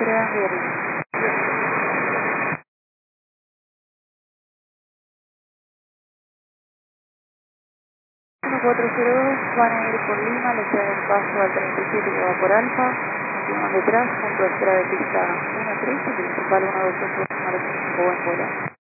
1402 van a ir por Lima, le ceden paso al 37 que va por Alfa, continúan detrás junto a espera de pista 13, principal 128, buen vuelo.